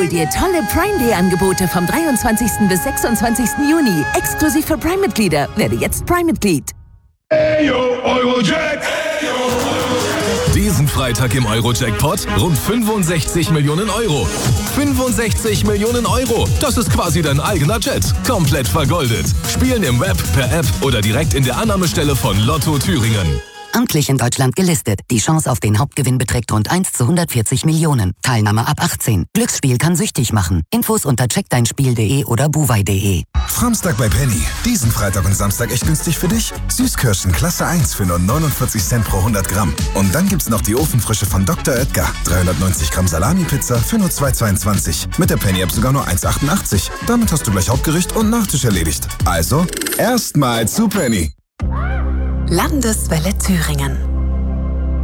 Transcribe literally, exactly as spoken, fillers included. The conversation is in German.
Hol dir tolle Prime Day Angebote vom dreiundzwanzigsten bis sechsundzwanzigsten Juni. Exklusiv für Prime-Mitglieder. Werde jetzt Prime-Mitglied. Ayo, Eurojack. Diesen Freitag im Euro-Jackpot rund fünfundsechzig Millionen Euro. fünfundsechzig Millionen Euro. Das ist quasi dein eigener Jet. Komplett vergoldet. Spielen im Web, per App oder direkt in der Annahmestelle von Lotto Thüringen. Amtlich in Deutschland gelistet. Die Chance auf den Hauptgewinn beträgt rund eins zu hundertvierzig Millionen. Teilnahme ab achtzehn. Glücksspiel kann süchtig machen. Infos unter check dein spiel punkt de oder buwei punkt de. Samstag bei Penny. Diesen Freitag und Samstag echt günstig für dich. Süßkirschen Klasse eins für nur neunundvierzig Cent pro hundert Gramm. Und dann gibt's noch die Ofenfrische von Doktor Oetker. dreihundertneunzig Gramm Salami-Pizza für nur zwei Euro zweiundzwanzig. Mit der Penny-App sogar nur eins Euro achtundachtzig. Damit hast du gleich Hauptgericht und Nachtisch erledigt. Also, erstmal zu Penny. Landeswelle Thüringen.